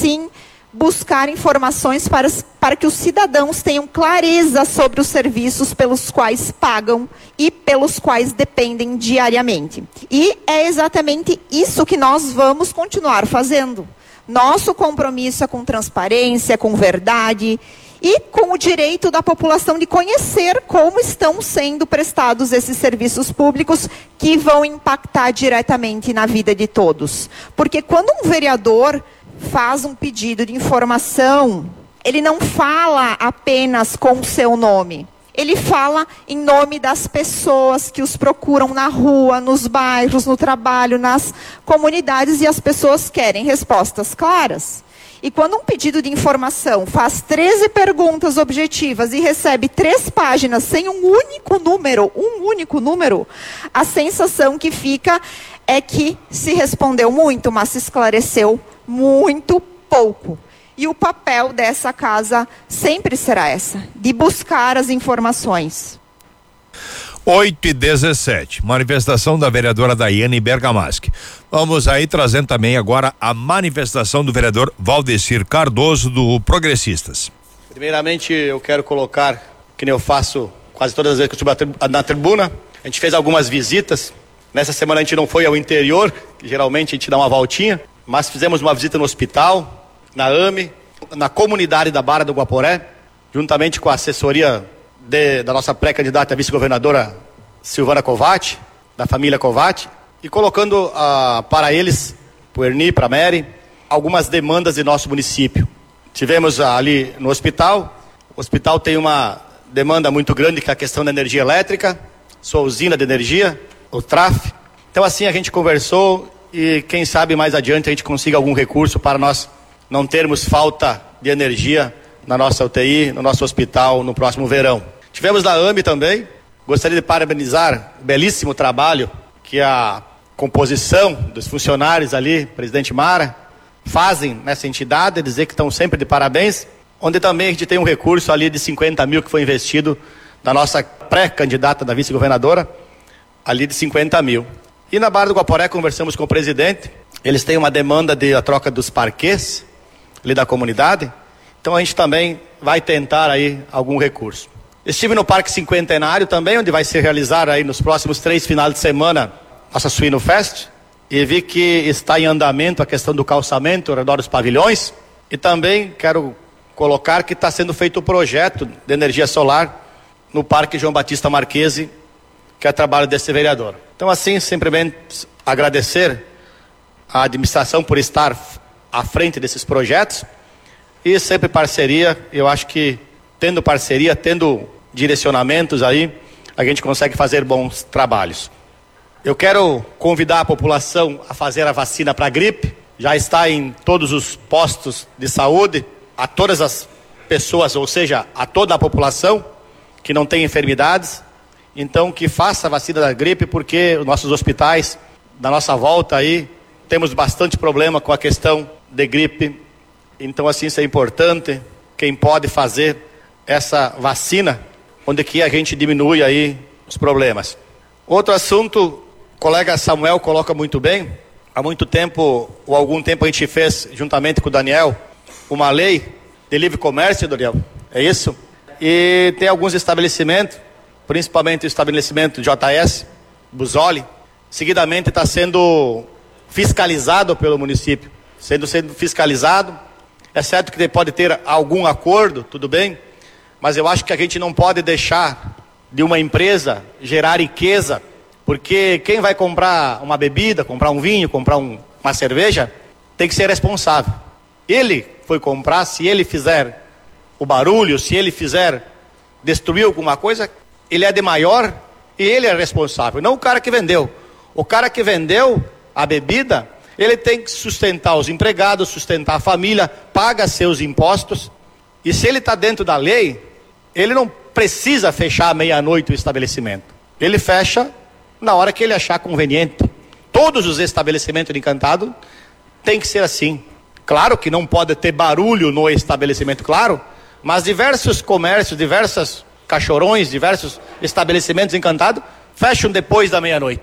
sim buscar informações para que os cidadãos tenham clareza sobre os serviços pelos quais pagam e pelos quais dependem diariamente. E é exatamente isso que nós vamos continuar fazendo. Nosso compromisso é com transparência, com verdade e com o direito da população de conhecer como estão sendo prestados esses serviços públicos que vão impactar diretamente na vida de todos. Porque quando um vereador faz um pedido de informação, ele não fala apenas com o seu nome. Ele fala em nome das pessoas que os procuram na rua, nos bairros, no trabalho, nas comunidades, e as pessoas querem respostas claras. E quando um pedido de informação faz 13 perguntas objetivas e recebe 3 páginas sem um único número, a sensação que fica é que se respondeu muito, mas se esclareceu muito pouco. E o papel dessa casa sempre será essa, de buscar as informações. 8h17, manifestação da vereadora Daiane Bergamaschi. Vamos aí trazendo também agora a manifestação do vereador Valdecir Cardoso, do Progressistas. Primeiramente, eu quero colocar, que nem eu faço quase todas as vezes que eu subo na tribuna, a gente fez algumas visitas. Nessa semana a gente não foi ao interior, que geralmente a gente dá uma voltinha, mas fizemos uma visita no hospital, na AME, na comunidade da Barra do Guaporé, juntamente com a assessoria da nossa pré-candidata a vice-governadora Silvana Covatti, da família Covatti, e colocando para eles, para o Erni, para a Mary, algumas demandas de nosso município. Tivemos ali no hospital, o hospital tem uma demanda muito grande, que é a questão da energia elétrica, sua usina de energia, o TRAF. Então assim a gente conversou e quem sabe mais adiante a gente consiga algum recurso para nós não termos falta de energia na nossa UTI, no nosso hospital, no próximo verão. Tivemos na AME também, gostaria de parabenizar o belíssimo trabalho que a composição dos funcionários ali, presidente Mara, fazem nessa entidade, dizer que estão sempre de parabéns, onde também a gente tem um recurso ali de 50 mil que foi investido na nossa pré-candidata da vice-governadora, ali de 50 mil. E na Barra do Guaporé conversamos com o presidente, eles têm uma demanda de a troca dos parquês ali da comunidade, então a gente também vai tentar aí algum recurso. Estive no Parque Cinquentenário também, onde vai ser realizado aí nos próximos 3 finais de semana nossa Suíno Fest, e vi que está em andamento a questão do calçamento ao redor dos pavilhões, e também quero colocar que está sendo feito o projeto de energia solar no Parque João Batista Marquesi, que é trabalho desse vereador. Então assim, simplesmente agradecer a administração por estar à frente desses projetos, e sempre parceria. Eu acho que tendo parceria, tendo direcionamentos aí, a gente consegue fazer bons trabalhos. Eu quero convidar a população a fazer a vacina para a gripe, já está em todos os postos de saúde, a todas as pessoas, ou seja, a toda a população que não tem enfermidades, então que faça a vacina da gripe, porque os nossos hospitais, da nossa volta aí, temos bastante problema com a questão de gripe, então assim isso é importante, quem pode fazer essa vacina, onde que a gente diminui aí os problemas. Outro assunto, o colega Samuel coloca muito bem, há muito tempo, ou algum tempo a gente fez, juntamente com o Daniel, uma lei de livre comércio, Daniel, é isso? E tem alguns estabelecimentos, principalmente o estabelecimento JS, Busoli, seguidamente está sendo fiscalizado pelo município, sendo fiscalizado. É certo que pode ter algum acordo, tudo bem, mas eu acho que a gente não pode deixar de uma empresa gerar riqueza, porque quem vai comprar uma bebida, comprar um vinho, comprar uma cerveja, tem que ser responsável. Ele foi comprar, se ele fizer o barulho, se ele fizer destruir alguma coisa, ele é de maior e ele é responsável, não o cara que vendeu. O cara que vendeu a bebida, ele tem que sustentar os empregados, sustentar a família, paga seus impostos, e se ele está dentro da lei, ele não precisa fechar à meia-noite o estabelecimento. Ele fecha na hora que ele achar conveniente. Todos os estabelecimentos de Encantado tem que ser assim. Claro que não pode ter barulho no estabelecimento, claro, mas diversos comércios, diversos cachorrões, diversos estabelecimentos Encantado fecham depois da meia-noite.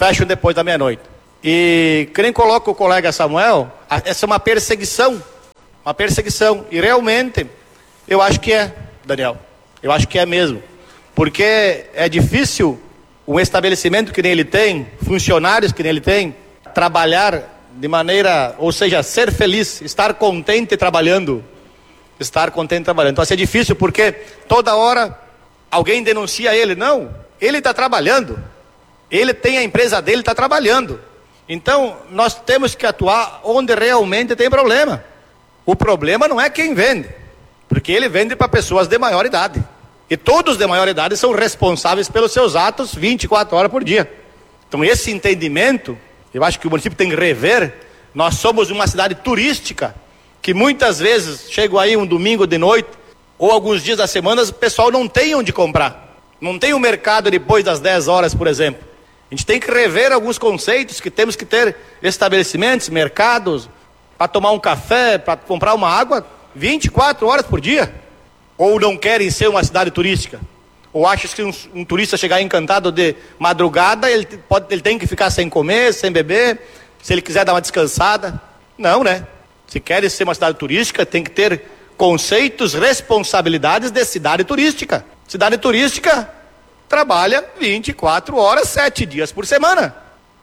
E quem coloca o colega Samuel, essa é uma perseguição uma perseguição. E realmente, eu acho que é, Daniel. Eu acho que é mesmo. Porque é difícil um estabelecimento que nem ele tem, funcionários que nem ele tem, trabalhar de maneira, ou seja, ser feliz, estar contente trabalhando. Então, assim, é difícil porque toda hora alguém denuncia ele. Não, ele está trabalhando. Ele tem a empresa dele, está trabalhando. Então, nós temos que atuar onde realmente tem problema. O problema não é quem vende, porque ele vende para pessoas de maior idade. E todos de maior idade são responsáveis pelos seus atos 24 horas por dia. Então, esse entendimento, eu acho que o município tem que rever. Nós somos uma cidade turística, que muitas vezes chega aí um domingo de noite, ou alguns dias da semana, o pessoal não tem onde comprar. Não tem um mercado depois das 10 horas, por exemplo. A gente tem que rever alguns conceitos, que temos que ter estabelecimentos, mercados, para tomar um café, para comprar uma água, 24 horas por dia. Ou não querem ser uma cidade turística? Ou acham que um turista chegar em Encantado de madrugada, ele tem que ficar sem comer, sem beber, se ele quiser dar uma descansada? Não, né? Se querem ser uma cidade turística, tem que ter conceitos, responsabilidades de cidade turística. Cidade turística trabalha 24 horas, 7 dias por semana.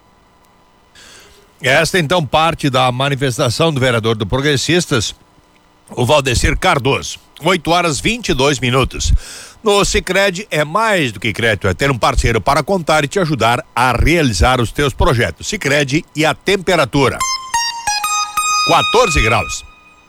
Esta então parte da manifestação do vereador do Progressistas, o Valdecir Cardoso. 8h22. No Sicredi é mais do que crédito, é ter um parceiro para contar e te ajudar a realizar os teus projetos. Sicredi e a temperatura 14 graus.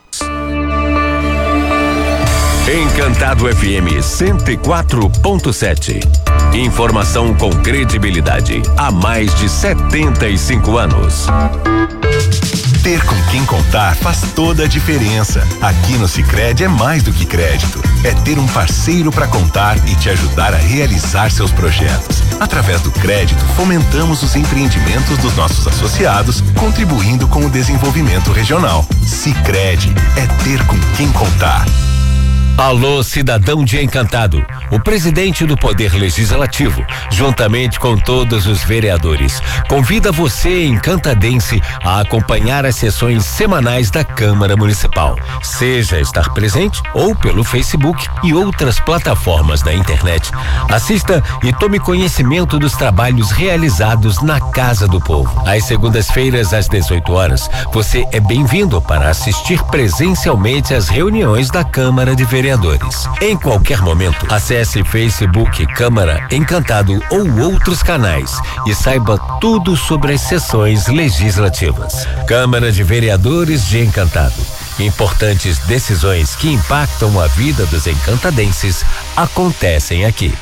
Encantado FM 104.7. Informação com credibilidade há mais de 75 anos. Ter com quem contar faz toda a diferença. Aqui no Sicredi é mais do que crédito. É ter um parceiro para contar e te ajudar a realizar seus projetos. Através do crédito, fomentamos os empreendimentos dos nossos associados, contribuindo com o desenvolvimento regional. Sicredi é ter com quem contar. Alô, cidadão de Encantado. O presidente do Poder Legislativo, juntamente com todos os vereadores, convida você, encantadense, a acompanhar as sessões semanais da Câmara Municipal. Seja estar presente ou pelo Facebook e outras plataformas da internet. Assista e tome conhecimento dos trabalhos realizados na Casa do Povo. Às segundas-feiras, às 18 horas, você é bem-vindo para assistir presencialmente às reuniões da Câmara de Vereadores. Em qualquer momento, acesse Facebook Câmara Encantado ou outros canais e saiba tudo sobre as sessões legislativas. Câmara de Vereadores de Encantado. Importantes decisões que impactam a vida dos encantadenses acontecem aqui.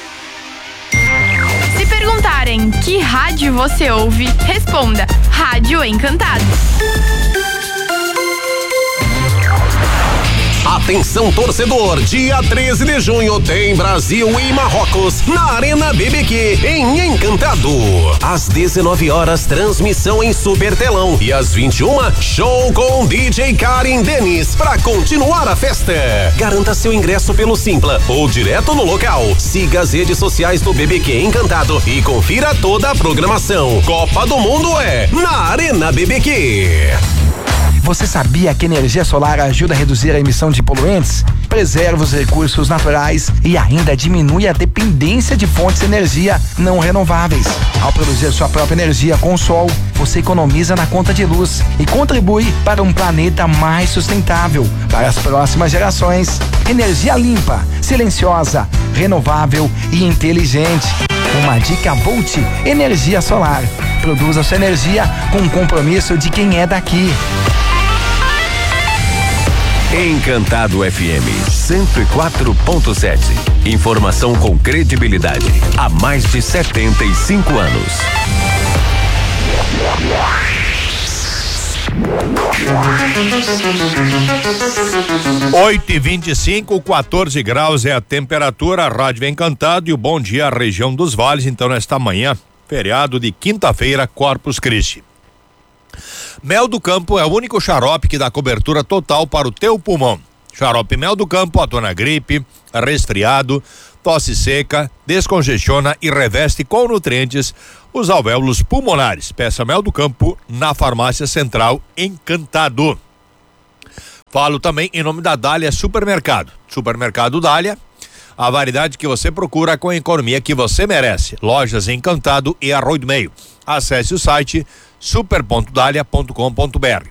Se perguntarem que rádio você ouve, responda: Rádio Encantado. Atenção, torcedor, dia 13 de junho tem Brasil e Marrocos na Arena BBQ em Encantado. Às 19 horas, transmissão em super telão e às 21, show com DJ Karen Denis para continuar a festa. Garanta seu ingresso pelo Simpla ou direto no local. Siga as redes sociais do BBQ Encantado e confira toda a programação. Copa do Mundo é na Arena BBQ. Você sabia que a energia solar ajuda a reduzir a emissão de poluentes? Preserva os recursos naturais e ainda diminui a dependência de fontes de energia não renováveis. Ao produzir sua própria energia com o sol, você economiza na conta de luz e contribui para um planeta mais sustentável para as próximas gerações. Energia limpa, silenciosa, renovável e inteligente. Uma dica Volt Energia Solar. Produza sua energia com o compromisso de quem é daqui. Encantado FM 104.7. Informação com credibilidade há mais de 75 anos. 8h25, 14 graus é a temperatura. A Rádio Encantado e o bom dia à região dos vales. Então, nesta manhã, feriado de quinta-feira, Corpus Christi. Mel do Campo é o único xarope que dá cobertura total para o teu pulmão. Xarope Mel do Campo atua na gripe, resfriado, tosse seca, descongestiona e reveste com nutrientes os alvéolos pulmonares. Peça Mel do Campo na Farmácia Central Encantado. Falo também em nome da Dália Supermercado. Supermercado Dália, a variedade que você procura com a economia que você merece. Lojas Encantado e Arroio do Meio. Acesse o site super.dalia.com.br.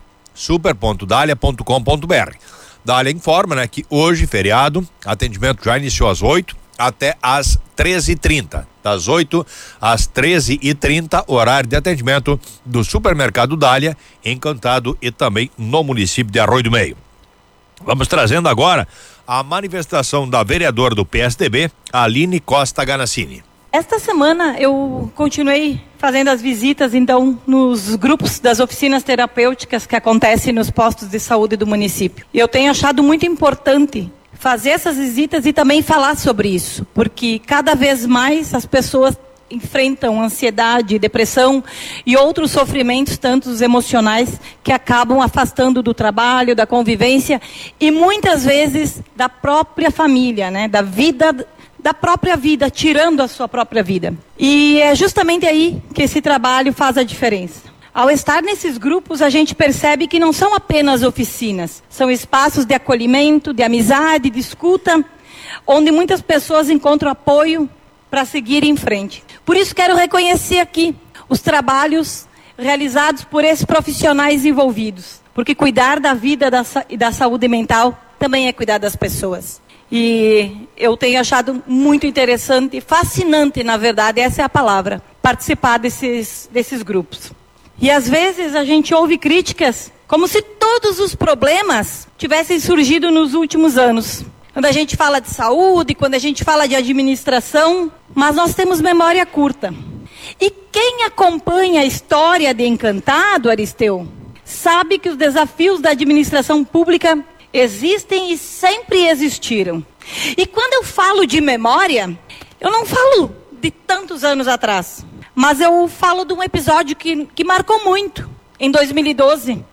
super.dalia.com.br. Dália informa, né, que hoje, feriado, atendimento já iniciou às 8 até às 13h30. Das 8 às 13h30, horário de atendimento do Supermercado Dália, Encantado e também no município de Arroio do Meio. Vamos trazendo agora a manifestação da vereadora do PSDB, Aline Costa Ganassini. Esta semana eu continuei fazendo as visitas, então, nos grupos das oficinas terapêuticas que acontecem nos postos de saúde do município. E eu tenho achado muito importante fazer essas visitas e também falar sobre isso, porque cada vez mais as pessoas enfrentam ansiedade, depressão e outros sofrimentos, tantos emocionais, que acabam afastando do trabalho, da convivência e muitas vezes da própria família, né? Da própria vida, tirando a sua própria vida. E é justamente aí que esse trabalho faz a diferença. Ao estar nesses grupos, a gente percebe que não são apenas oficinas, são espaços de acolhimento, de amizade, de escuta, onde muitas pessoas encontram apoio para seguir em frente. Por isso quero reconhecer aqui os trabalhos realizados por esses profissionais envolvidos, porque cuidar da vida e da saúde mental também é cuidar das pessoas. E eu tenho achado muito interessante, fascinante, na verdade, essa é a palavra, participar desses grupos. E às vezes a gente ouve críticas como se todos os problemas tivessem surgido nos últimos anos. Quando a gente fala de saúde, quando a gente fala de administração, mas nós temos memória curta. E quem acompanha a história de Encantado, Aristeu, sabe que os desafios da administração pública existem e sempre existiram. E quando eu falo de memória, eu não falo de tantos anos atrás, mas eu falo de um episódio que marcou muito, em 2012,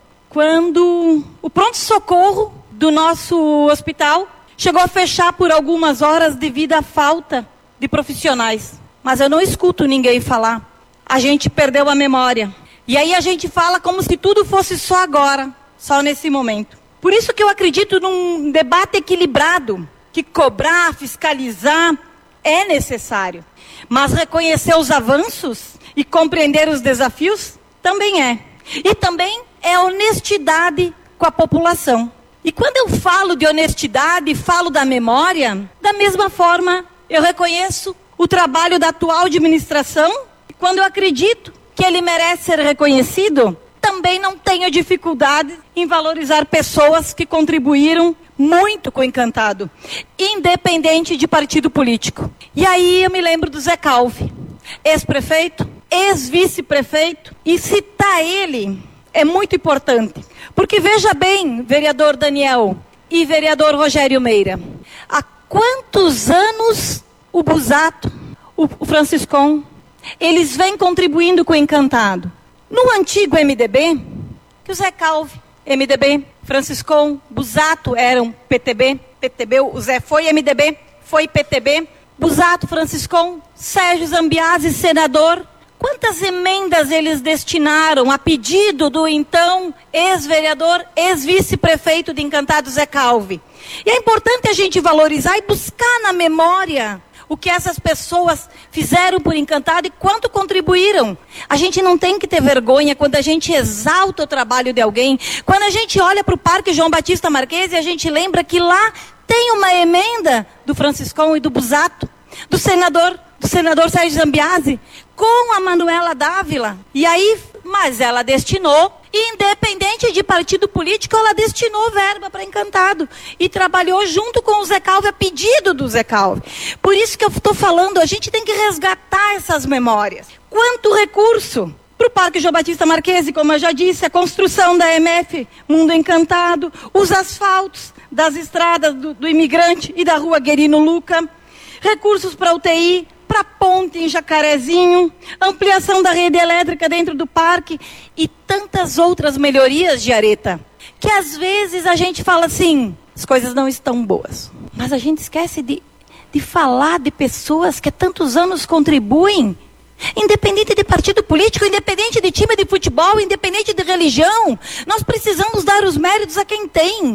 quando o pronto-socorro do nosso hospital chegou a fechar por algumas horas devido à falta de profissionais. Mas eu não escuto ninguém falar. A gente perdeu a memória. E aí a gente fala como se tudo fosse só agora, só nesse momento. Por isso que eu acredito num debate equilibrado, que cobrar, fiscalizar é necessário. Mas reconhecer os avanços e compreender os desafios também é. E também é honestidade com a população. E quando eu falo de honestidade, falo da memória, da mesma forma eu reconheço o trabalho da atual administração. E quando eu acredito que ele merece ser reconhecido, também não tenho dificuldade em valorizar pessoas que contribuíram muito com o Encantado, independente de partido político. E aí eu me lembro do Zé Calvi, ex-prefeito, ex-vice-prefeito, e citar ele é muito importante. Porque veja bem, vereador Daniel e vereador Rogério Meira, há quantos anos o Busato, o Franciscon, eles vêm contribuindo com o Encantado? No antigo MDB, que o Zé Calvi, MDB, Franciscon, Busato eram PTB, o Zé foi MDB, foi PTB, Busato, Franciscon, Sérgio Zambiase, senador. Quantas emendas eles destinaram a pedido do então ex-vereador, ex-vice-prefeito de Encantado, Zé Calvi? E é importante a gente valorizar e buscar na memória o que essas pessoas fizeram por Encantado e quanto contribuíram. A gente não tem que ter vergonha quando a gente exalta o trabalho de alguém. Quando a gente olha para o Parque João Batista Marquesi, a gente lembra que lá tem uma emenda do Franciscon e do Busato, do senador Sérgio Zambiase, com a Manuela Dávila. E aí, mas ela destinou, independente de partido político, ela destinou verba para Encantado e trabalhou junto com o Zé Calvi, a pedido do Zé Calvi. Por isso que eu estou falando, a gente tem que resgatar essas memórias. Quanto recurso para o Parque João Batista Marquesi, como eu já disse, a construção da MF Mundo Encantado, os asfaltos das estradas do Imigrante e da Rua Guerino Luca, recursos para UTI, para ponte em Jacarezinho, ampliação da rede elétrica dentro do parque e tantas outras melhorias de Areta, que às vezes a gente fala assim, as coisas não estão boas, mas a gente esquece de falar de pessoas que há tantos anos contribuem, independente de partido político, independente de time de futebol, independente de religião. Nós precisamos dar os méritos a quem tem. E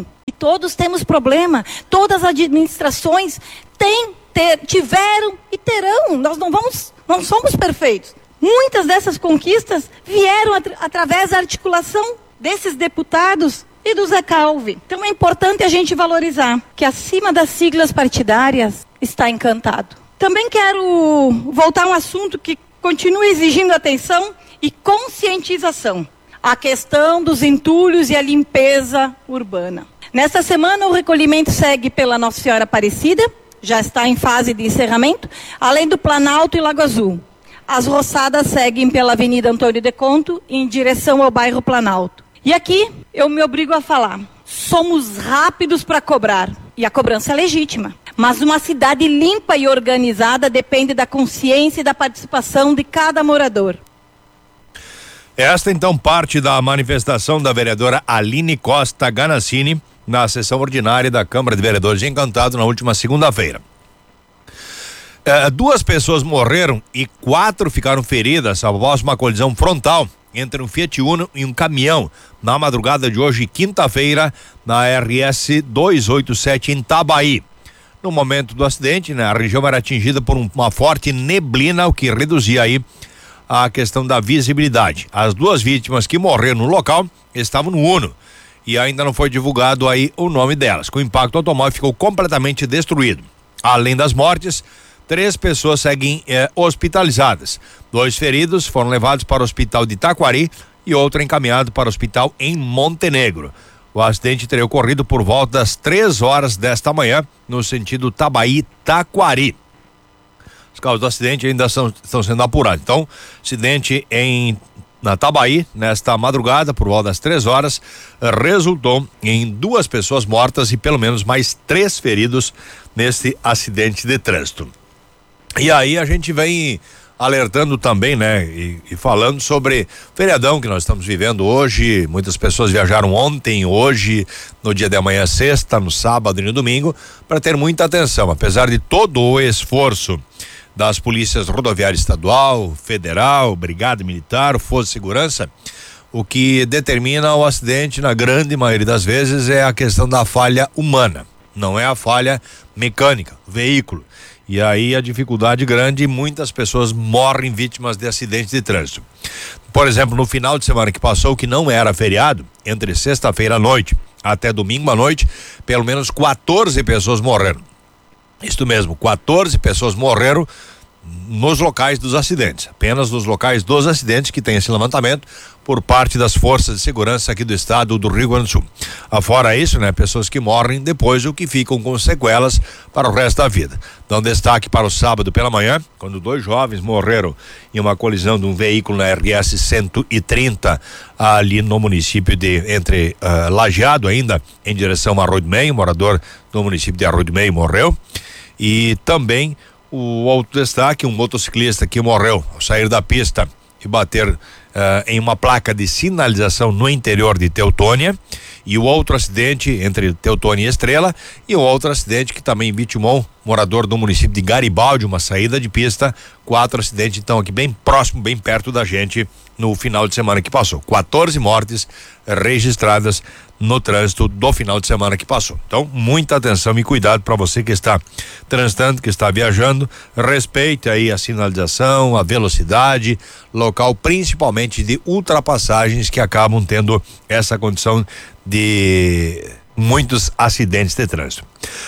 Todos temos problema. Todas as administrações tiveram e terão. Nós não somos perfeitos. Muitas dessas conquistas vieram através da articulação desses deputados e do Zé Calvi. Então é importante a gente valorizar que acima das siglas partidárias está Encantado. Também quero voltar a um assunto que continua exigindo atenção e conscientização. A questão dos entulhos e a limpeza urbana. Nesta semana o recolhimento segue pela Nossa Senhora Aparecida, já está em fase de encerramento, além do Planalto e Lago Azul. As roçadas seguem pela Avenida Antônio de Conto em direção ao bairro Planalto. E aqui eu me obrigo a falar, somos rápidos para cobrar, e a cobrança é legítima. Mas uma cidade limpa e organizada depende da consciência e da participação de cada morador. Esta então parte da manifestação da vereadora Aline Costa Ganassini na sessão ordinária da Câmara de Vereadores de Encantado na última segunda-feira. 2 pessoas morreram e 4 ficaram feridas após uma colisão frontal entre um Fiat Uno e um caminhão na madrugada de hoje, quinta-feira, na RS 287 em Tabaí. No momento do acidente, né, a região era atingida por uma forte neblina, o que reduzia aí a questão da visibilidade. As 2 vítimas que morreram no local estavam no Uno e ainda não foi divulgado aí o nome delas. Com o impacto, o automóvel ficou completamente destruído. Além das mortes, 3 pessoas seguem hospitalizadas. 2 feridos foram levados para o hospital de Taquari e outro encaminhado para o hospital em Montenegro. O acidente teria ocorrido por volta das 3 horas desta manhã, no sentido Tabaí-Taquari. Os causas do acidente ainda estão sendo apurados. Então, acidente na Tabaí, nesta madrugada, por volta das 3 horas, resultou em 2 pessoas mortas e pelo menos mais 3 feridos neste acidente de trânsito. E aí a gente vem alertando também, né? E falando sobre o feriadão que nós estamos vivendo hoje. Muitas pessoas viajaram ontem, hoje, no dia de amanhã, sexta, no sábado e no domingo, para ter muita atenção. Apesar de todo o esforço das polícias rodoviária estadual, federal, brigada militar, força de segurança, o que determina o acidente, na grande maioria das vezes, é a questão da falha humana, não é a falha mecânica, veículo. E aí a dificuldade grande, muitas pessoas morrem vítimas de acidentes de trânsito. Por exemplo, no final de semana que passou, que não era feriado, entre sexta-feira à noite até domingo à noite, pelo menos 14 pessoas morreram. Isto mesmo, 14 pessoas morreram nos locais dos acidentes, apenas nos locais dos acidentes que tem esse levantamento por parte das forças de segurança aqui do estado do Rio Grande do Sul. Afora isso, né, pessoas que morrem depois, o que ficam com sequelas para o resto da vida. Então, destaque para o sábado pela manhã, quando 2 jovens morreram em uma colisão de um veículo na RS 130 ali no município entre Lajeado, ainda em direção a Arroio do Meio. Morador do município de Arroio do Meio morreu. E também o outro destaque, um motociclista que morreu ao sair da pista e bater em uma placa de sinalização no interior de Teutônia. E o outro acidente entre Teutônia e Estrela, e o outro acidente que também vitimou morador do município de Garibaldi, uma saída de pista. 4 acidentes então aqui bem próximo, bem perto da gente no final de semana que passou. 14 mortes registradas no trânsito do final de semana que passou. Então, muita atenção e cuidado para você que está transitando, que está viajando. Respeite aí a sinalização, a velocidade, local principalmente de ultrapassagens que acabam tendo essa condição de muitos acidentes de trânsito.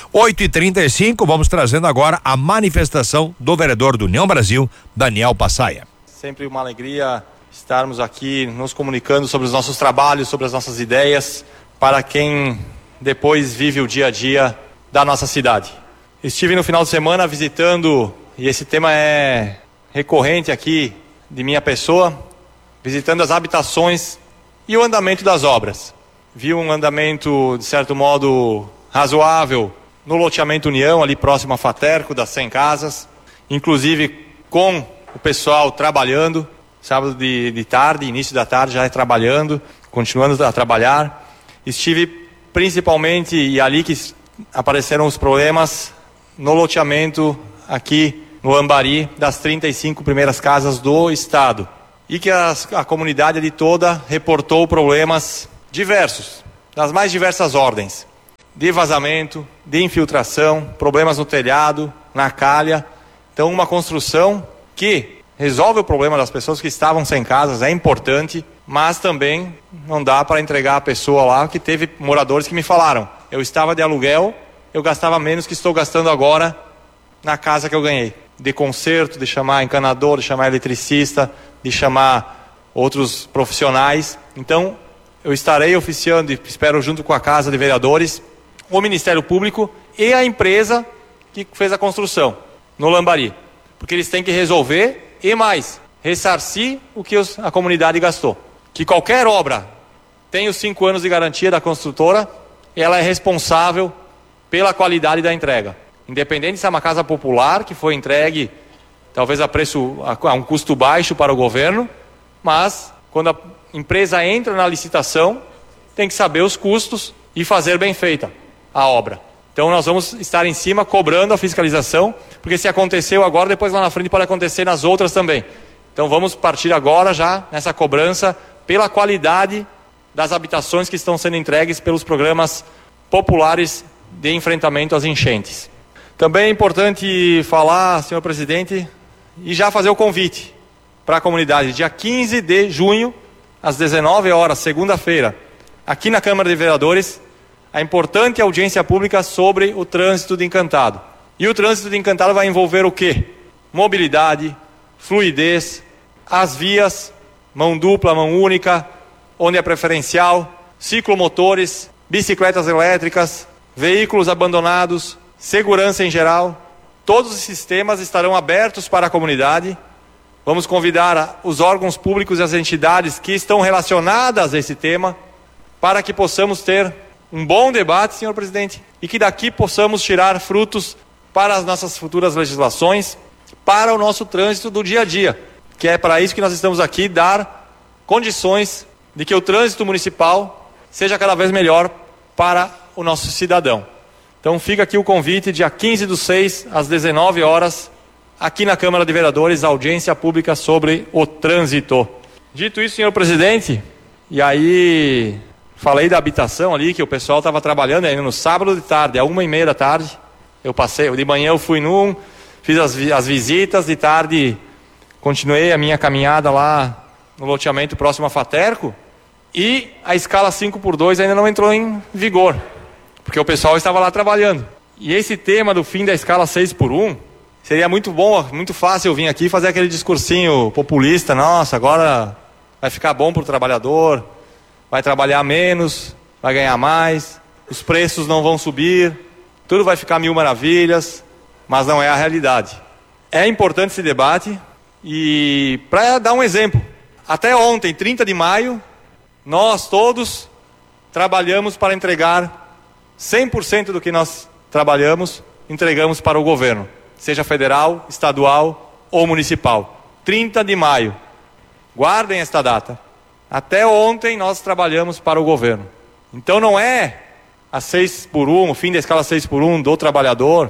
8h35, vamos trazendo agora a manifestação do vereador do União Brasil, Daniel Passaia. Sempre uma alegria estarmos aqui nos comunicando sobre os nossos trabalhos, sobre as nossas ideias, para quem depois vive o dia a dia da nossa cidade. Estive no final de semana visitando, e esse tema é recorrente aqui de minha pessoa, visitando as habitações e o andamento das obras. Vi um andamento, de certo modo, razoável no loteamento União, ali próximo a Faterco, das 100 casas, inclusive com o pessoal trabalhando, sábado de tarde, início da tarde já trabalhando, continuando a trabalhar. Estive principalmente, e ali que apareceram os problemas, no loteamento aqui no Ambari, das 35 primeiras casas do estado. E que a comunidade ali toda reportou problemas diversos, das mais diversas ordens. de vazamento, de infiltração, problemas no telhado, na calha. Então, uma construção que resolve o problema das pessoas que estavam sem casas é importante, mas também não dá para entregar a pessoa lá, que teve moradores que me falaram: eu estava de aluguel, eu gastava menos que estou gastando agora na casa que eu ganhei. De conserto, de chamar encanador, de chamar eletricista, de chamar outros profissionais. Então, eu estarei oficiando, e espero junto com a Casa de Vereadores, o Ministério Público e a empresa que fez a construção no Lambari, porque eles têm que resolver e mais, ressarcir o que a comunidade gastou. Que qualquer obra tem os 5 anos de garantia da construtora, ela é responsável pela qualidade da entrega. Independente se é uma casa popular que foi entregue talvez a um custo baixo para o governo, mas quando a empresa entra na licitação, tem que saber os custos e fazer bem feita a obra. Então nós vamos estar em cima cobrando a fiscalização, porque se aconteceu agora, depois lá na frente pode acontecer nas outras também. Então vamos partir agora já nessa cobrança pela qualidade das habitações que estão sendo entregues pelos programas populares de enfrentamento às enchentes. Também é importante falar, senhor presidente, e já fazer o convite para a comunidade. Dia 15 de junho, às 19 horas, segunda-feira, aqui na Câmara de Vereadores, a importante audiência pública sobre o trânsito de Encantado. E o trânsito de Encantado vai envolver o quê? Mobilidade, fluidez, as vias, mão dupla, mão única, onde é preferencial, ciclomotores, bicicletas elétricas, veículos abandonados, segurança em geral. Todos os sistemas estarão abertos para a comunidade. Vamos convidar os órgãos públicos e as entidades que estão relacionadas a esse tema para que possamos ter um bom debate, senhor presidente, e que daqui possamos tirar frutos para as nossas futuras legislações, para o nosso trânsito do dia a dia, que é para isso que nós estamos aqui, dar condições de que o trânsito municipal seja cada vez melhor para o nosso cidadão. Então fica aqui o convite, dia 15/6, às 19 horas, aqui na Câmara de Vereadores, audiência pública sobre o trânsito. Dito isso, senhor presidente, e aí falei da habitação ali, que o pessoal estava trabalhando ainda no sábado de tarde, às 1h30 da tarde, eu passei, de manhã eu fui fiz as visitas, de tarde continuei a minha caminhada lá no loteamento próximo a Faterco, e a escala 5x2 ainda não entrou em vigor, porque o pessoal estava lá trabalhando. E esse tema do fim da escala 6x1, seria muito bom, muito fácil eu vir aqui e fazer aquele discursinho populista: nossa, agora vai ficar bom para o trabalhador, vai trabalhar menos, vai ganhar mais, os preços não vão subir, tudo vai ficar mil maravilhas, mas não é a realidade. É importante esse debate, e para dar um exemplo, até ontem, 30 de maio, nós todos trabalhamos para entregar 100% do que nós trabalhamos, entregamos para o governo, seja federal, estadual ou municipal. 30 de maio, guardem esta data. Até ontem nós trabalhamos para o governo. Então não é a 6x1, o fim da escala 6x1 do trabalhador,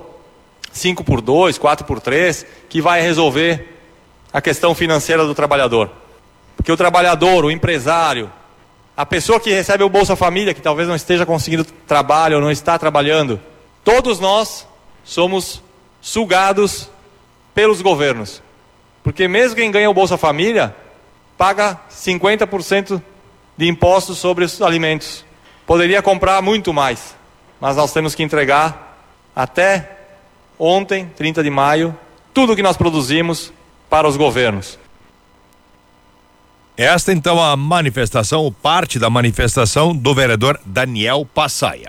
5x2, 4x3, que vai resolver a questão financeira do trabalhador. Porque o trabalhador, o empresário, a pessoa que recebe o Bolsa Família, que talvez não esteja conseguindo trabalho ou não está trabalhando, todos nós somos sugados pelos governos. Porque mesmo quem ganha o Bolsa Família paga 50% de impostos sobre os alimentos. Poderia comprar muito mais, mas nós temos que entregar até ontem, 30 de maio, tudo que nós produzimos para os governos. Esta então a manifestação, ou parte da manifestação do vereador Daniel Passaia.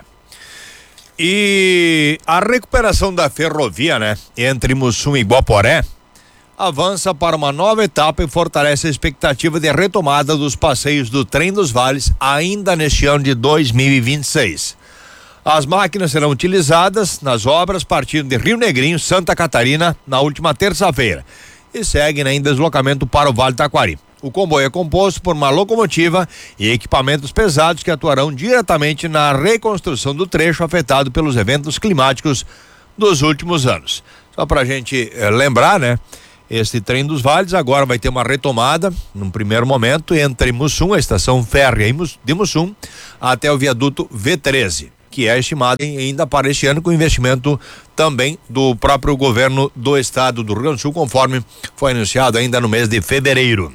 E a recuperação da ferrovia, né, entre Mussum e Guaporé, avança para uma nova etapa e fortalece a expectativa de retomada dos passeios do Trem dos Vales ainda neste ano de 2026. As máquinas serão utilizadas nas obras partindo de Rio Negrinho, Santa Catarina, na última terça-feira, e seguem em deslocamento para o Vale do Taquari. O comboio é composto por uma locomotiva e equipamentos pesados que atuarão diretamente na reconstrução do trecho afetado pelos eventos climáticos dos últimos anos. Só para a gente lembrar, né? Este Trem dos Vales agora vai ter uma retomada, num primeiro momento, entre Mussum, a estação férrea de Mussum, até o viaduto V13. que é estimado ainda para este ano, com investimento também do próprio governo do estado do Rio Grande do Sul, conforme foi anunciado ainda no mês de fevereiro.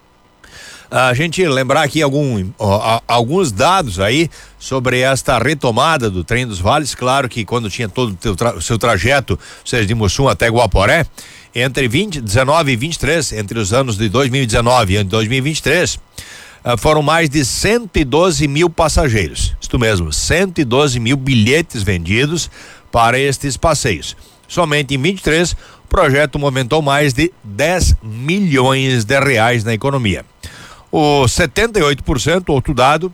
A gente lembrar aqui alguns dados aí sobre esta retomada do Trem dos Vales. Claro que quando tinha todo o seu trajeto, seja de Mussum até Guaporé, entre 19 e 23, entre os anos de 2019 e 2023, foram mais de 112 mil passageiros. Isto mesmo, 112 mil bilhetes vendidos para estes passeios. Somente em 23, o projeto movimentou mais de 10 milhões de reais na economia. O 78%, outro dado,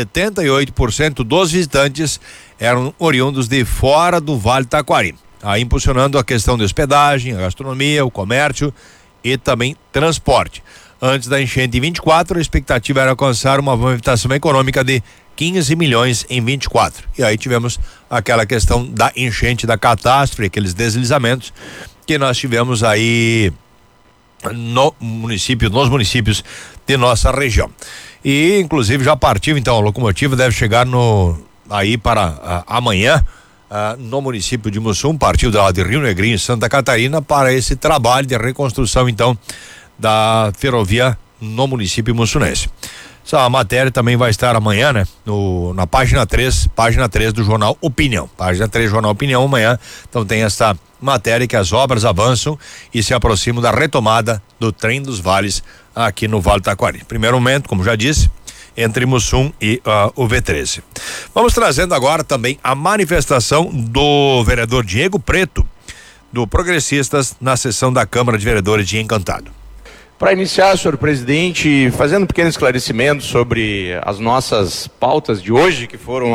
78% dos visitantes eram oriundos de fora do Vale do Taquari, aí impulsionando a questão de hospedagem, a gastronomia, o comércio e também transporte. Antes da enchente em 24, a expectativa era alcançar uma movimentação econômica de 15 milhões em 24. E aí tivemos aquela questão da enchente, da catástrofe, aqueles deslizamentos que nós tivemos aí nos municípios de nossa região. E inclusive já partiu, então, a locomotiva deve chegar aí para amanhã no município de Mussum, partiu da de Rio Negrinho, Santa Catarina, para esse trabalho de reconstrução, então, da ferrovia no município mussunense. Essa matéria também vai estar amanhã, né? Na página 3 do jornal Opinião. Página 3 do jornal Opinião amanhã. Então tem essa matéria que as obras avançam e se aproximam da retomada do Trem dos Vales aqui no Vale do Taquari. Primeiro momento, como já disse, entre Mussum e o V13. Vamos trazendo agora também a manifestação do vereador Diego Preto, do Progressistas, na sessão da Câmara de Vereadores de Encantado. Para iniciar, senhor presidente, fazendo um pequeno esclarecimento sobre as nossas pautas de hoje, que foram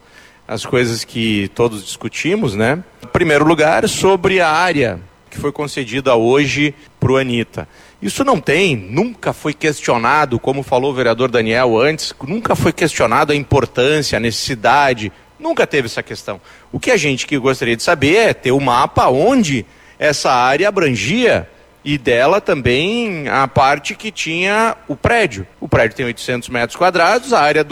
as coisas que todos discutimos, né? Em primeiro lugar, sobre a área que foi concedida hoje para o Anitta. Isso nunca foi questionado, como falou o vereador Daniel antes, nunca foi questionado a importância, a necessidade, nunca teve essa questão. O que a gente que gostaria de saber é ter um mapa onde essa área abrangia e dela também a parte que tinha o prédio. O prédio tem 800 metros quadrados, a área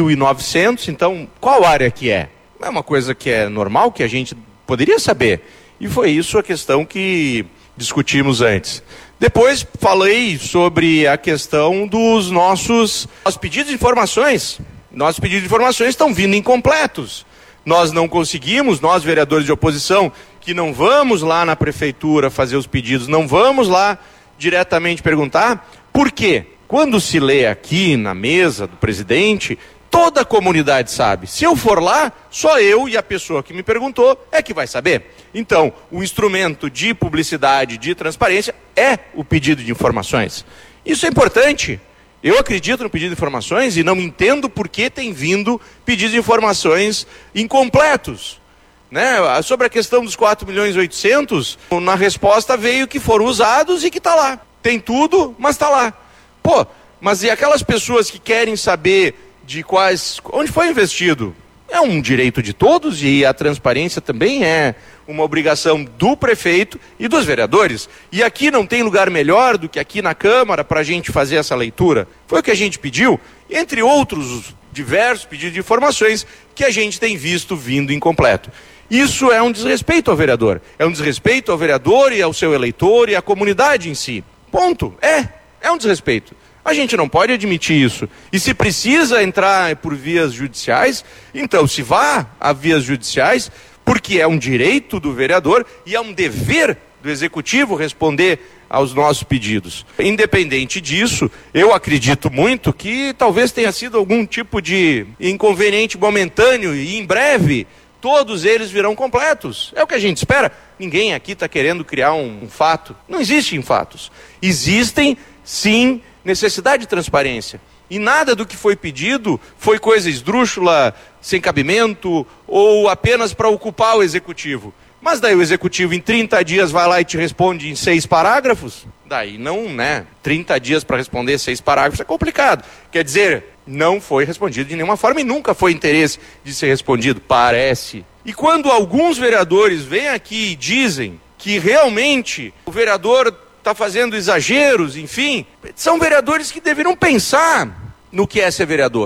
2.900, então qual área que é? É uma coisa que é normal, que a gente poderia saber. E foi isso a questão que discutimos antes. Depois falei sobre a questão dos nossos pedidos de informações. Nossos pedidos de informações estão vindo incompletos. Nós não conseguimos, nós vereadores de oposição, que não vamos lá na prefeitura fazer os pedidos, não vamos lá diretamente perguntar, por quê? Quando se lê aqui na mesa do presidente, toda a comunidade sabe. Se eu for lá, só eu e a pessoa que me perguntou é que vai saber. Então, o instrumento de publicidade, de transparência, é o pedido de informações. Isso é importante. Eu acredito no pedido de informações e não entendo por que tem vindo pedidos de informações incompletos. Né? Sobre a questão dos 4.800.000, na resposta veio que foram usados e que está lá. Tem tudo, mas está lá. Pô, mas e aquelas pessoas que querem saber de onde foi investido? É um direito de todos e a transparência também é uma obrigação do prefeito e dos vereadores. E aqui não tem lugar melhor do que aqui na Câmara para a gente fazer essa leitura. Foi o que a gente pediu, entre outros diversos pedidos de informações que a gente tem visto vindo incompleto. Isso é um desrespeito ao vereador. É um desrespeito ao vereador e ao seu eleitor e à comunidade em si. Ponto. É um desrespeito. A gente não pode admitir isso. E se precisa entrar por vias judiciais, então se vá a vias judiciais, porque é um direito do vereador e é um dever do executivo responder aos nossos pedidos. Independente disso, eu acredito muito que talvez tenha sido algum tipo de inconveniente momentâneo e em breve todos eles virão completos. É o que a gente espera. Ninguém aqui está querendo criar um fato. Não existem fatos. Existem, sim, necessidade de transparência. E nada do que foi pedido foi coisa esdrúxula, sem cabimento ou apenas para ocupar o executivo. Mas daí o executivo em 30 dias vai lá e te responde em 6 parágrafos? Daí não, né? 30 dias para responder 6 parágrafos é complicado. Quer dizer, não foi respondido de nenhuma forma e nunca foi interesse de ser respondido, parece. E quando alguns vereadores vêm aqui e dizem que realmente o vereador está fazendo exageros, enfim, são vereadores que deveriam pensar no que é ser vereador.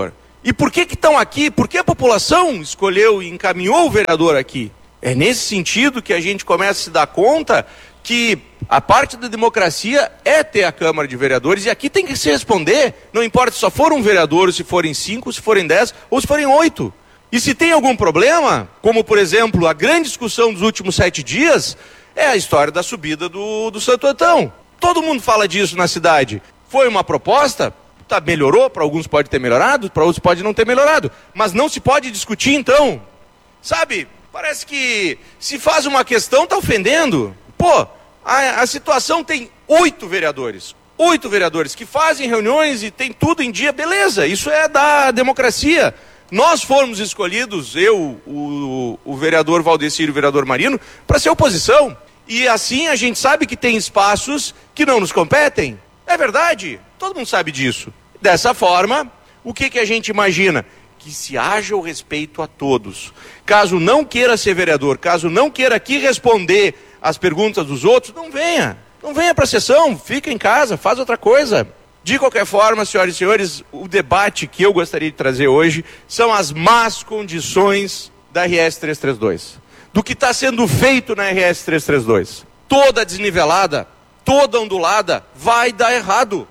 E por que estão aqui? Por que a população escolheu e encaminhou o vereador aqui? É nesse sentido que a gente começa a se dar conta que a parte da democracia é ter a Câmara de Vereadores, e aqui tem que se responder, não importa se só for um vereador, se forem 5, se forem 10 ou se forem 8. E se tem algum problema, como por exemplo a grande discussão dos últimos 7 dias, é a história da subida do Santo Antão. Todo mundo fala disso na cidade. Foi uma proposta, melhorou, para alguns pode ter melhorado, para outros pode não ter melhorado, mas não se pode discutir então. Sabe, parece que se faz uma questão, tá ofendendo. Pô, a situação tem 8 vereadores que fazem reuniões e tem tudo em dia, beleza, isso é da democracia. Nós fomos escolhidos, eu, o vereador Valdecir e o vereador Marino, para ser oposição. E assim a gente sabe que tem espaços que não nos competem. É verdade, todo mundo sabe disso. Dessa forma, o que a gente imagina? Que se haja o respeito a todos. Caso não queira ser vereador, caso não queira aqui responder as perguntas dos outros, não venha para a sessão, fica em casa, faz outra coisa. De qualquer forma, senhoras e senhores, o debate que eu gostaria de trazer hoje são as más condições da RS 332. Do que está sendo feito na RS 332. Toda desnivelada, toda ondulada, vai dar errado.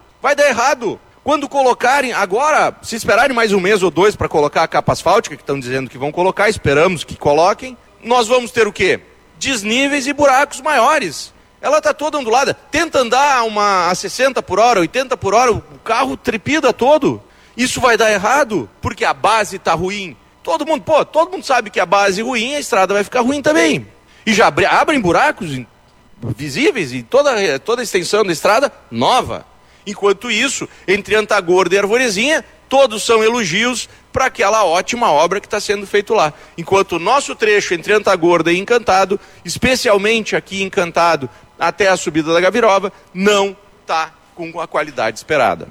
Quando colocarem, agora, se esperarem mais 1 mês ou 2 para colocar a capa asfáltica, que estão dizendo que vão colocar, esperamos que coloquem, nós vamos ter o quê? Desníveis e buracos maiores. Ela está toda ondulada. Tenta andar a 60 por hora, 80 por hora, o carro trepida todo. Isso vai dar errado, porque a base está ruim. Todo mundo sabe que a base é ruim, a estrada vai ficar ruim também. E já abrem buracos visíveis e toda a extensão da estrada nova. Enquanto isso, entre Antagorda e Arvorezinha, todos são elogios para aquela ótima obra que está sendo feita lá. Enquanto o nosso trecho entre Antagorda e Encantado, especialmente aqui em Encantado, até a subida da Gavirova, não está com a qualidade esperada.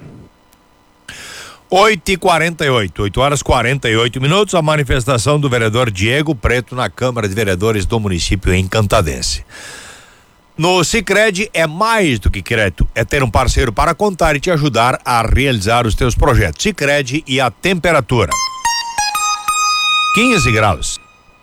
8h48, 8h48, a manifestação do vereador Diego Preto na Câmara de Vereadores do município encantadense. No Sicredi é mais do que crédito, é ter um parceiro para contar e te ajudar a realizar os teus projetos. Sicredi e a temperatura 15 graus.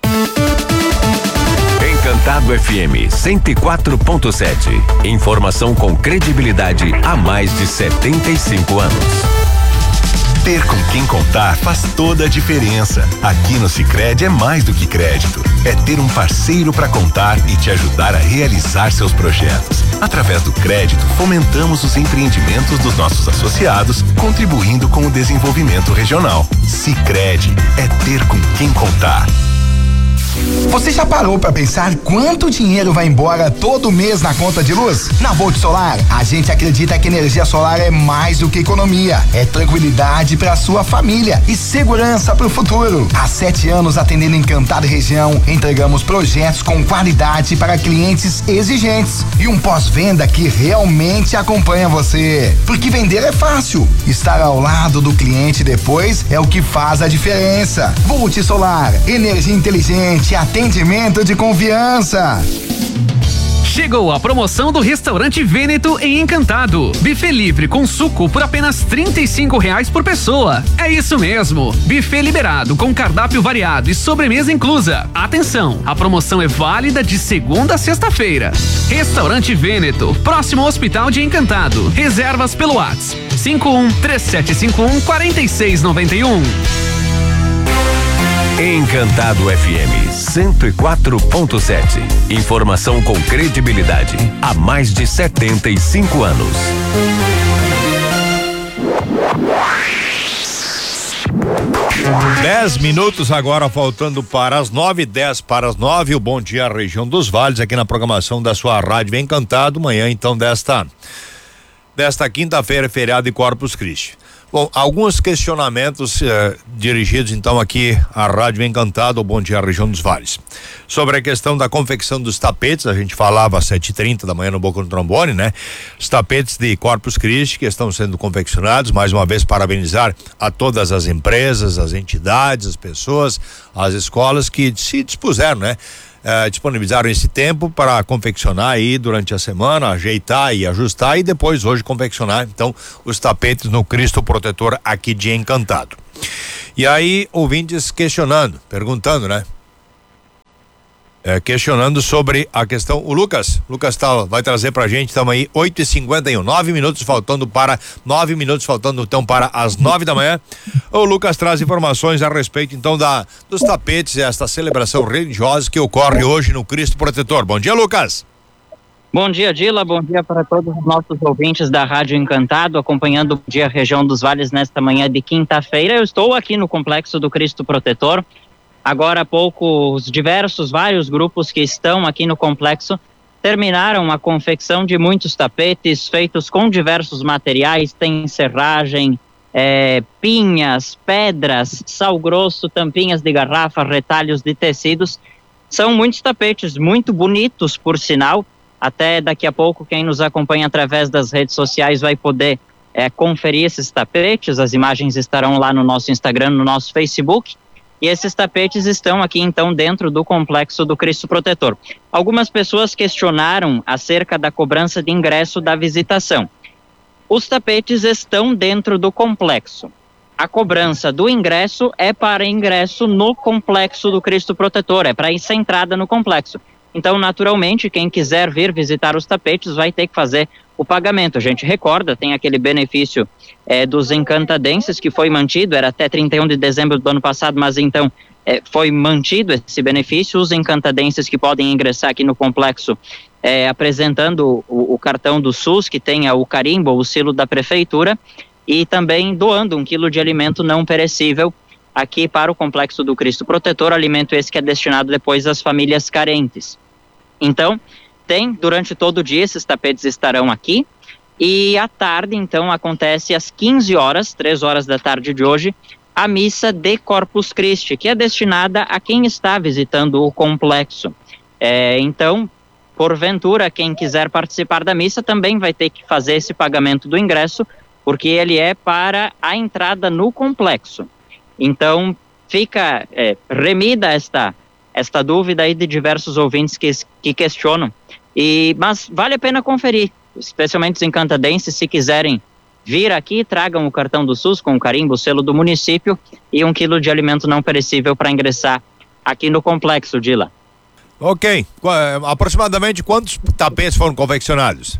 Encantado FM 104.7. Informação com credibilidade há mais de 75 anos. Ter com quem contar faz toda a diferença. Aqui no Sicredi é mais do que crédito. É ter um parceiro para contar e te ajudar a realizar seus projetos. Através do crédito, fomentamos os empreendimentos dos nossos associados, contribuindo com o desenvolvimento regional. Sicredi é ter com quem contar. Você já parou para pensar quanto dinheiro vai embora todo mês na conta de luz? Na Volt Solar, a gente acredita que energia solar é mais do que economia, é tranquilidade para sua família e segurança para o futuro. Há 7 anos atendendo Encantado e região, entregamos projetos com qualidade para clientes exigentes e um pós-venda que realmente acompanha você. Porque vender é fácil, estar ao lado do cliente depois é o que faz a diferença. Volt Solar, energia inteligente, atendimento de confiança. Chegou a promoção do Restaurante Vêneto em Encantado. Buffet livre com suco por apenas R$35 por pessoa. É isso mesmo. Buffet liberado com cardápio variado e sobremesa inclusa. Atenção, a promoção é válida de segunda a sexta-feira. Restaurante Vêneto, próximo ao Hospital de Encantado. Reservas pelo WhatsApp 51-3751-4691. Encantado FM 104.7. Informação com credibilidade há mais de 75 anos. Dez minutos agora, faltando para as 9:10 para as 9. O Bom Dia Região dos Vales, aqui na programação da sua Rádio Encantado. Manhã, então, desta quinta-feira, feriado de Corpus Christi. Bom, alguns questionamentos dirigidos então aqui à Rádio Encantado, ao Bom Dia Região dos Vales. Sobre a questão da confecção dos tapetes, a gente falava às 7h30 da manhã no Boca do Trombone, né? Os tapetes de Corpus Christi que estão sendo confeccionados, mais uma vez parabenizar a todas as empresas, as entidades, as pessoas, as escolas que se dispuseram, né? disponibilizaram esse tempo para confeccionar aí durante a semana, ajeitar e ajustar e depois hoje confeccionar então os tapetes no Cristo Protetor aqui de Encantado. E aí, ouvintes perguntando, né? Questionando sobre a questão. O Lucas vai trazer pra gente, estamos aí 8h51, 9 minutos faltando então para as 9 da manhã. O Lucas traz informações a respeito então dos tapetes e esta celebração religiosa que ocorre hoje no Cristo Protetor. Bom dia, Lucas. Bom dia, Dila, bom dia para todos os nossos ouvintes da Rádio Encantado, acompanhando o dia Região dos Vales nesta manhã de quinta-feira. Eu estou aqui no Complexo do Cristo Protetor. Agora há pouco, vários grupos que estão aqui no complexo terminaram a confecção de muitos tapetes feitos com diversos materiais, tem serragem, pinhas, pedras, sal grosso, tampinhas de garrafa, retalhos de tecidos. São muitos tapetes, muito bonitos, por sinal. Até daqui a pouco, quem nos acompanha através das redes sociais vai poder conferir esses tapetes. As imagens estarão lá no nosso Instagram, no nosso Facebook. E esses tapetes estão aqui, então, dentro do Complexo do Cristo Protetor. Algumas pessoas questionaram acerca da cobrança de ingresso da visitação. Os tapetes estão dentro do complexo. A cobrança do ingresso é para ingresso no Complexo do Cristo Protetor, é para essa entrada no complexo. Então, naturalmente, quem quiser vir visitar os tapetes vai ter que fazer o pagamento. A gente recorda, tem aquele benefício dos encantadenses que foi mantido, era até 31 de dezembro do ano passado, mas então foi mantido esse benefício. Os encantadenses que podem ingressar aqui no complexo apresentando o cartão do SUS, que tenha o carimbo, o selo da prefeitura, e também doando 1 quilo de alimento não perecível aqui para o Complexo do Cristo Protetor, alimento esse que é destinado depois às famílias carentes. Então, durante todo o dia, esses tapetes estarão aqui, e à tarde, então, acontece às 15 horas, 3 horas da tarde de hoje, a missa de Corpus Christi, que é destinada a quem está visitando o complexo. Então, porventura, quem quiser participar da missa também vai ter que fazer esse pagamento do ingresso, porque ele é para a entrada no complexo. Então, fica remida esta dúvida aí de diversos ouvintes que questionam. Mas vale a pena conferir, especialmente os encantadenses, se quiserem vir aqui, tragam o cartão do SUS com o carimbo, o selo do município e 1 quilo de alimento não perecível para ingressar aqui no complexo, Dila. Ok. Aproximadamente quantos tapetes foram confeccionados?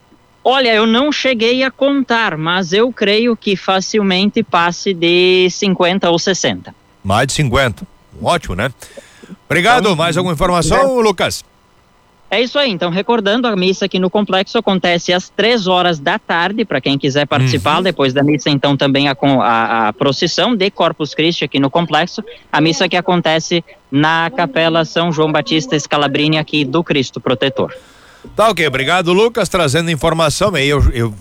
Olha, eu não cheguei a contar, mas eu creio que facilmente passe de 50 ou 60. Mais de 50. Ótimo, né? Obrigado. Então, mais alguma informação, Lucas? É isso aí. Então, recordando, a missa aqui no complexo acontece às 3 horas da tarde, para quem quiser participar. Depois da missa, então, também a procissão de Corpus Christi aqui no complexo. A missa que acontece na Capela São João Batista Scalabrini aqui do Cristo Protetor. Tá, ok, obrigado, Lucas, trazendo informação. Aí eu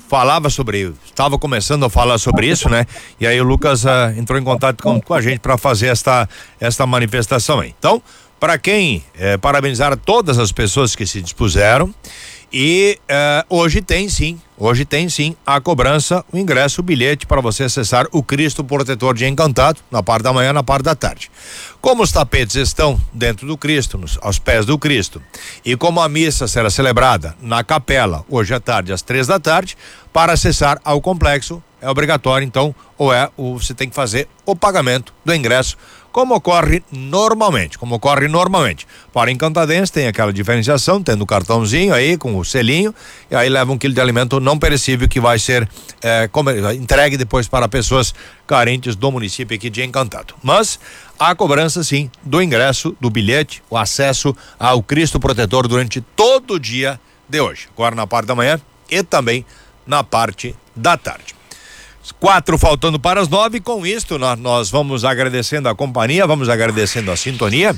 estava começando a falar sobre isso, né? E aí o Lucas entrou em contato com a gente para fazer esta manifestação aí. Então, para quem parabenizar todas as pessoas que se dispuseram. E hoje tem sim a cobrança, o ingresso, o bilhete para você acessar o Cristo Protetor de Encantado, na parte da manhã, na parte da tarde. Como os tapetes estão dentro do Cristo, aos pés do Cristo, e como a missa será celebrada na capela, hoje à tarde, às 3 da tarde, para acessar ao complexo, é obrigatório, então, você tem que fazer o pagamento do ingresso, como ocorre normalmente. Para encantadense tem aquela diferenciação, tendo o cartãozinho aí com o selinho, e aí leva 1 quilo de alimento não perecível que vai ser entregue depois para pessoas carentes do município aqui de Encantado. Mas a cobrança sim do ingresso, do bilhete, o acesso ao Cristo Protetor durante todo o dia de hoje. Agora na parte da manhã e também na parte da tarde. 4 faltando para as 9, com isto nós vamos agradecendo a companhia, vamos agradecendo a sintonia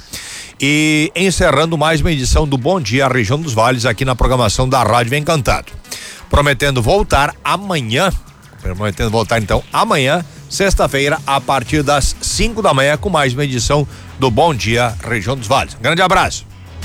e encerrando mais uma edição do Bom Dia Região dos Vales aqui na programação da Rádio Encantado. Prometendo voltar então amanhã, sexta-feira, a partir das 5 da manhã com mais uma edição do Bom Dia Região dos Vales. Um grande abraço.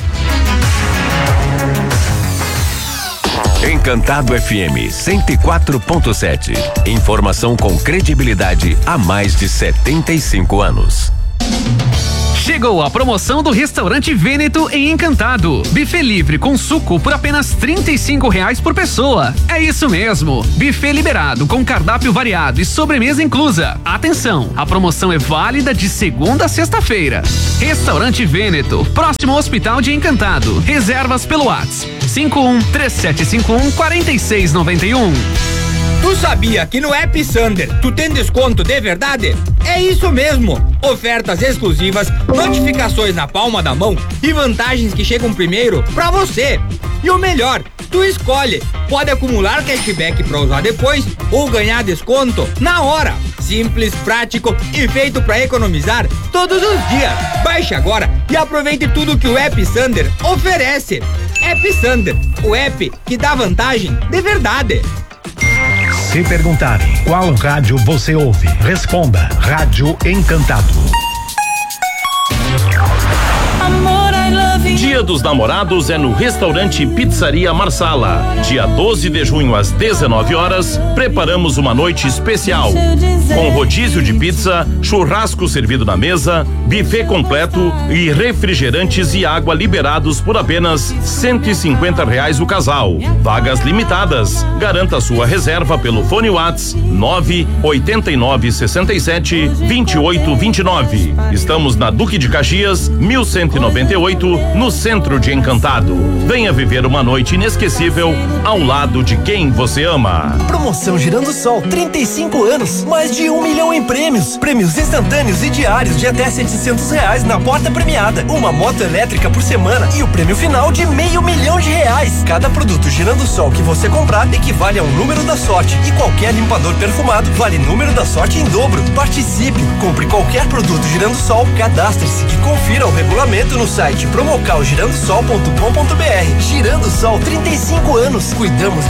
Encantado FM 104.7. Informação com credibilidade há mais de 75 anos. Chegou a promoção do Restaurante Vêneto em Encantado. Buffet livre com suco por apenas R$35 por pessoa. É isso mesmo. Buffet liberado com cardápio variado e sobremesa inclusa. Atenção, a promoção é válida de segunda a sexta-feira. Restaurante Vêneto, próximo ao Hospital de Encantado. Reservas pelo WhatsApp 51-3751-4691. Tu sabia que no App Sander tu tem desconto de verdade? É isso mesmo! Ofertas exclusivas, notificações na palma da mão e vantagens que chegam primeiro pra você. E o melhor, tu escolhe. Pode acumular cashback pra usar depois ou ganhar desconto na hora. Simples, prático e feito pra economizar todos os dias. Baixe agora e aproveite tudo que o App Sander oferece. App Sander, o app que dá vantagem de verdade. Se perguntarem qual rádio você ouve, responda: Rádio Encantado. Dia dos Namorados é no restaurante Pizzaria Marsala. Dia 12 de junho às 19 horas, preparamos uma noite especial. Com rodízio de pizza, churrasco servido na mesa, buffet completo e refrigerantes e água liberados por apenas R$150 o casal. Vagas limitadas. Garanta sua reserva pelo fone WhatsApp 98967-2829. Estamos na Duque de Caxias, 1198, no centro de Encantado. Venha viver uma noite inesquecível ao lado de quem você ama. Promoção Girando Sol, 35 anos, mais de 1 milhão em prêmios. Prêmios instantâneos e diários de até R$700 na porta premiada. Uma moto elétrica por semana e o prêmio final de R$500 mil. Cada produto Girando Sol que você comprar equivale a um número da sorte. E qualquer limpador perfumado vale número da sorte em dobro. Participe, compre qualquer produto Girando Sol, cadastre-se e confira o regulamento no site promocalgirandosol.com.br. Girando Sol, 35 anos. Cuidamos